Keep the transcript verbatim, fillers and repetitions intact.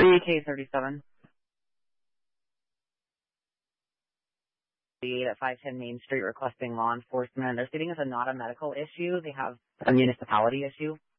three K thirty-seven. At five ten Main Street requesting law enforcement. They're stating it's a not a medical issue. They have a municipality issue.